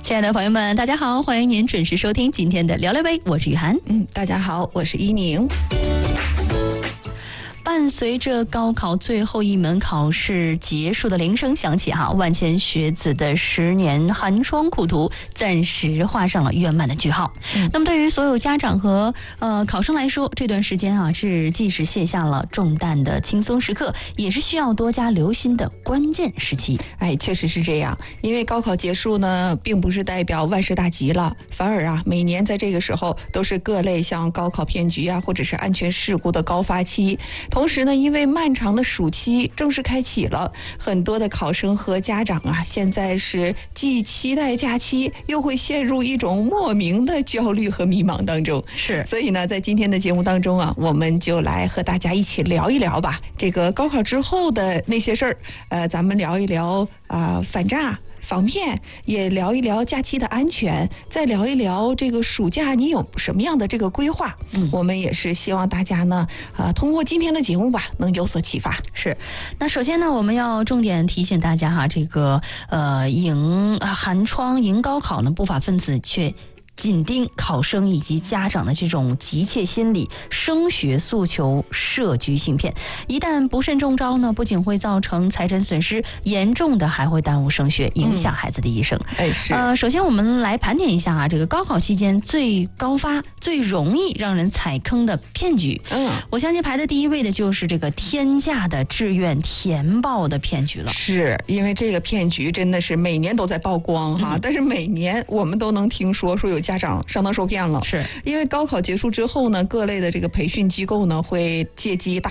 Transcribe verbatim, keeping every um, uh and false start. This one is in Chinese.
亲爱的朋友们，大家好，欢迎您准时收听今天的聊聊呗，我是雨涵。 嗯，大家好，我是依宁。 伴随着高考最后一门考试结束的铃声响起哈，万千学子的十年寒窗苦读暂时画上了圆满的句号。嗯、那么对于所有家长和呃考生来说，这段时间啊是既是卸下了重担的轻松时刻，也是需要多加留心的关键时期。 哎，确实是这样，因为高考结束呢，并不是代表万事大吉了，反而啊，每年在这个时候都是各类像高考骗局啊，或者是安全事故的高发期。同时呢，因为漫长的暑期正式开启了，很多的考生和家长啊，现在是既期待假期，又会陷入一种莫名的焦虑和迷茫当中。 是， 所以呢，在今天的节目当中啊，我们就来和大家一起聊一聊吧，这个高考之后的那些事儿。呃，咱们聊一聊啊、呃，反诈。防骗，也聊一聊假期的安全，再聊一聊这个暑假你有什么样的这个规划。嗯，我们也是希望大家呢，呃，通过今天的节目吧，能有所启发。 是，那首先呢，我们要重点提醒大家哈，这个呃，迎寒窗迎高考呢，不法分子却紧盯考生以及家长的这种急切心理，升学诉求设局行骗，一旦不慎中招呢，不仅会造成财产损失，严重的还会耽误升学，影响孩子的一生。 嗯、哎，是。 呃，首先我们来盘点一下啊，这个高考期间最高发、最容易让人踩坑的骗局。 嗯， 我相信排在第一位的就是这个天价的志愿填报的骗局了。 是因为这个骗局真的是每年都在曝光哈，嗯、但是每年我们都能听说说有家长上当受骗了。 是因为高考结束之后呢，各类的这个培训机构呢会借机大